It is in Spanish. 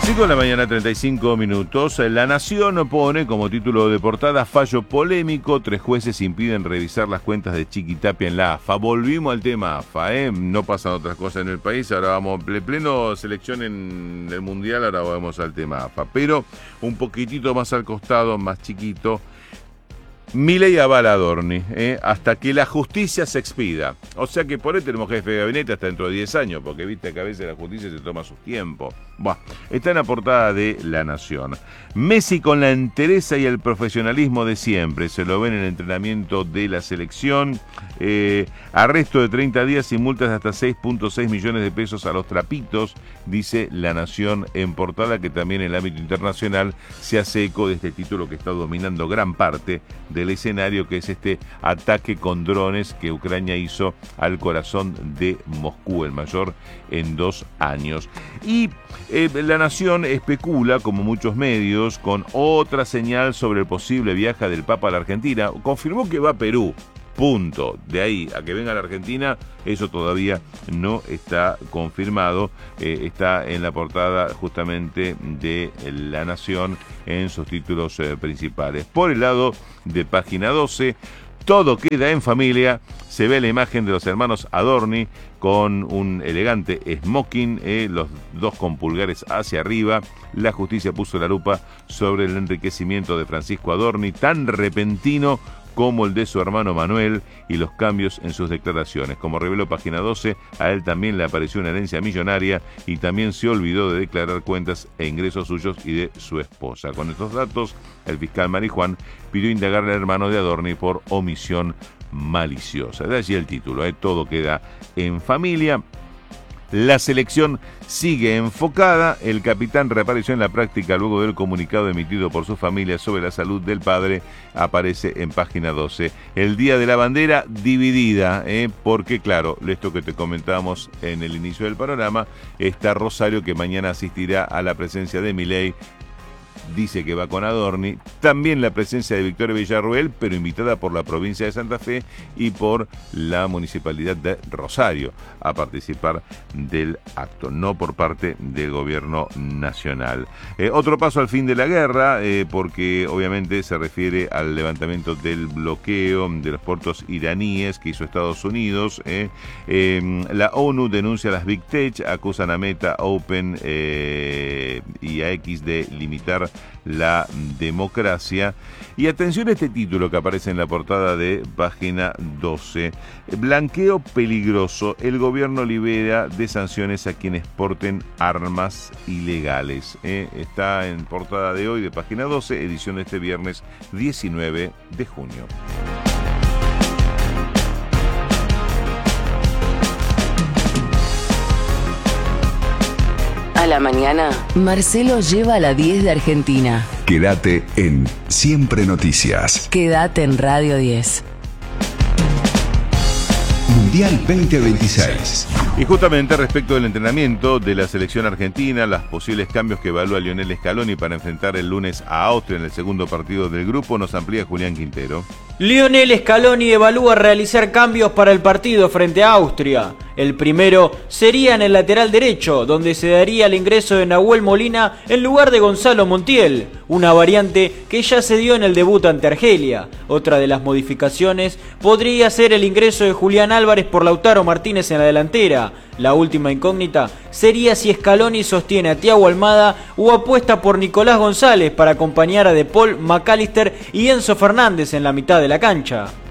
5 de la mañana, 35 minutos. La Nación pone como título de portada: fallo polémico, 3 jueces impiden revisar las cuentas de Chiquitapia en la AFA. Volvimos al tema AFA, no pasan otras cosas en el país. Ahora vamos, pleno selección en el Mundial, ahora vamos al tema AFA. Pero un poquitito más al costado, más chiquito, Milei avala a Adorni, hasta que la justicia se expida. O sea que por ahí tenemos jefe de gabinete hasta dentro de 10 años, porque viste que a veces la justicia se toma su tiempo. Buah, está en la portada de La Nación. Messi con la entereza y el profesionalismo de siempre. Se lo ve en el entrenamiento de la selección. Arresto de 30 días y multas de hasta 6.6 millones de pesos a los trapitos, dice La Nación en portada, que también en el ámbito internacional se hace eco de este título que está dominando gran parte del escenario, que es este ataque con drones que Ucrania hizo al corazón de Moscú, el mayor en 2 años. Y La Nación especula, como muchos medios, con otra señal sobre el posible viaje del Papa a la Argentina. Confirmó que va a Perú. Punto. De ahí a que venga a la Argentina, eso todavía no está confirmado. Está en la portada justamente de La Nación en sus títulos principales. Por el lado de Página 12, todo queda en familia. Se ve la imagen de los hermanos Adorni con un elegante smoking, los dos con pulgares hacia arriba. La justicia puso la lupa sobre el enriquecimiento de Francisco Adorni, tan repentino como el de su hermano Manuel, y los cambios en sus declaraciones. Como reveló Página 12, a él también le apareció una herencia millonaria y también se olvidó de declarar cuentas e ingresos suyos y de su esposa. Con estos datos, el fiscal Marijuán pidió indagar al hermano de Adorni por omisión maliciosa. De allí el título, todo queda en familia. La selección sigue enfocada. El capitán reapareció en la práctica luego del comunicado emitido por su familia sobre la salud del padre. Aparece en Página 12. El Día de la Bandera dividida, porque claro, esto que te comentábamos en el inicio del panorama, está Rosario, que mañana asistirá a la presencia de Milei. Dice que va con Adorni, también la presencia de Victoria Villarruel, pero invitada por la provincia de Santa Fe y por la municipalidad de Rosario a participar del acto, no por parte del gobierno nacional. Otro paso al fin de la guerra, porque obviamente se refiere al levantamiento del bloqueo de los puertos iraníes que hizo Estados Unidos. La ONU denuncia a las Big Tech, acusan a Meta, Open y a X de limitar la democracia. Y atención a este título que aparece en la portada de Página 12. Blanqueo peligroso. El gobierno libera de sanciones a quienes porten armas ilegales. Está en portada de hoy de Página 12, edición de este viernes 19 de junio. A la mañana, Marcelo lleva a la 10 de Argentina. Quédate en Siempre Noticias. Quédate en Radio 10. Mundial 2026. Y justamente respecto del entrenamiento de la selección argentina, los posibles cambios que evalúa Lionel Scaloni para enfrentar el lunes a Austria en el segundo partido del grupo, nos amplía Julián Quintero. Lionel Scaloni evalúa realizar cambios para el partido frente a Austria. El primero sería en el lateral derecho, donde se daría el ingreso de Nahuel Molina en lugar de Gonzalo Montiel, una variante que ya se dio en el debut ante Argelia. Otra de las modificaciones podría ser el ingreso de Julián Álvarez por Lautaro Martínez en la delantera. La última incógnita sería si Scaloni sostiene a Thiago Almada o apuesta por Nicolás González para acompañar a De Paul, McAllister y Enzo Fernández en la mitad de la cancha.